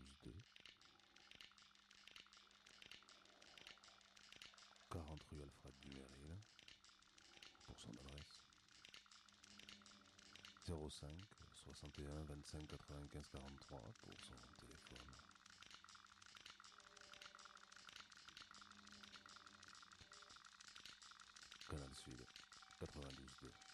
92.2, 40 rue Alfred Dumeril, pour son adresse, 05 61 25 95 43 pour son téléphone. Canal Sud 92.2.